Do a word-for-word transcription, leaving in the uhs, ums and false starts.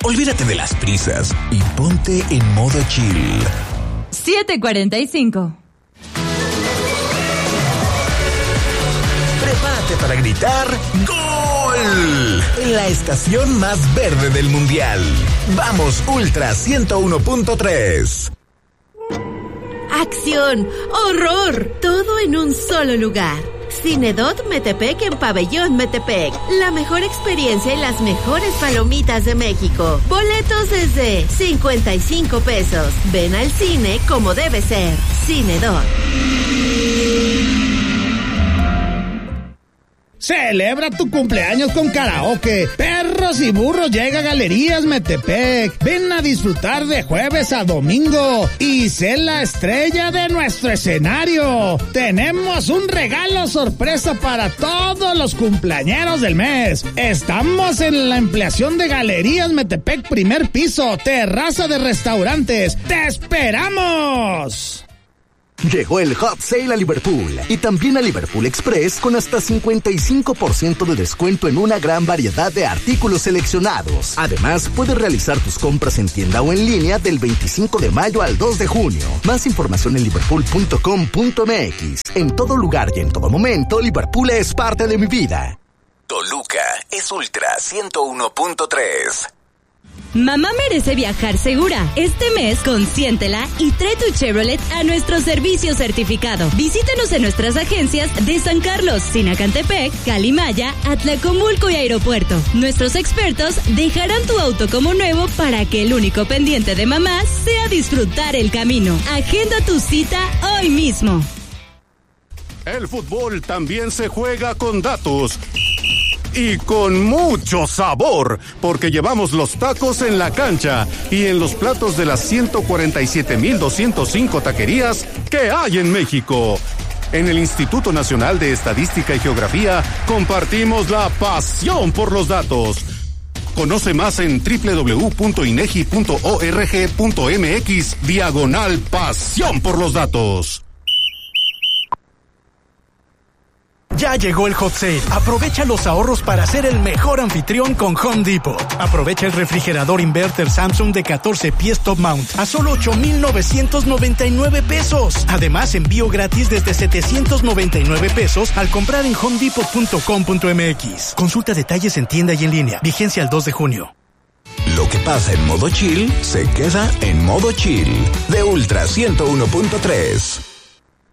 olvídate de las prisas y ponte en modo chill. siete cuarenta y cinco. Prepárate para gritar ¡Gol! En la estación más verde del mundial. Vamos Ultra ciento uno punto tres. ¡Acción! ¡Horror! Todo en un solo lugar. Cinedot Metepec en Pabellón Metepec. La mejor experiencia y las mejores palomitas de México. Boletos desde cincuenta y cinco pesos. Ven al cine como debe ser. Cinedot. Celebra tu cumpleaños con karaoke. Perros y burros llega a Galerías Metepec. Ven a disfrutar de jueves a domingo y sé la estrella de nuestro escenario. Tenemos un regalo sorpresa para todos los cumpleañeros del mes. Estamos en la ampliación de Galerías Metepec, primer piso, terraza de restaurantes. ¡Te esperamos! Llegó el Hot Sale a Liverpool y también a Liverpool Express con hasta cincuenta y cinco por ciento de descuento en una gran variedad de artículos seleccionados. Además, puedes realizar tus compras en tienda o en línea del veinticinco de mayo al dos de junio. Más información en liverpool punto com punto m x. En todo lugar y en todo momento, Liverpool es parte de mi vida. Toluca es Ultra ciento uno punto tres. Mamá merece viajar segura. Este mes, consiéntela y trae tu Chevrolet a nuestro servicio certificado. Visítanos en nuestras agencias de San Carlos, Sinacantepec, Calimaya, Atlacomulco y Aeropuerto. Nuestros expertos dejarán tu auto como nuevo para que el único pendiente de mamá sea disfrutar el camino. Agenda tu cita hoy mismo. El fútbol también se juega con datos. Y con mucho sabor, porque llevamos los tacos en la cancha y en los platos de las ciento cuarenta y siete mil doscientos cinco taquerías que hay en México. En el Instituto Nacional de Estadística y Geografía compartimos la pasión por los datos. Conoce más en doble u doble u doble u punto inegi punto org punto m x diagonal pasión por los datos. Ya llegó el Hot Sale. Aprovecha los ahorros para ser el mejor anfitrión con Home Depot. Aprovecha el refrigerador inverter Samsung de catorce pies top mount a solo ocho mil novecientos noventa y nueve pesos. Además, envío gratis desde setecientos noventa y nueve pesos al comprar en home depot punto com punto m x. Consulta detalles en tienda y en línea. Vigencia al dos de junio. Lo que pasa en modo chill se queda en modo chill de Ultra ciento uno punto tres.